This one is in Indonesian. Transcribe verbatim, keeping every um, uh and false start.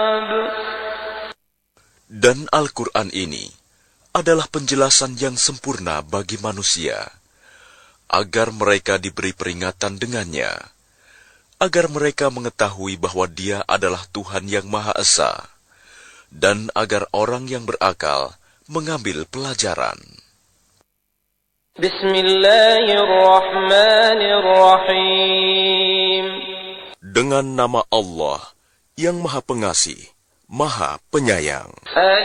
Dan Al-Quran ini adalah penjelasan yang sempurna bagi manusia, agar mereka diberi peringatan dengannya, agar mereka mengetahui bahwa Dia adalah Tuhan yang Maha Esa, dan agar orang yang berakal mengambil pelajaran. Bismillahirrahmanirrahim. Dengan nama Allah yang Maha Pengasih, Maha Penyayang.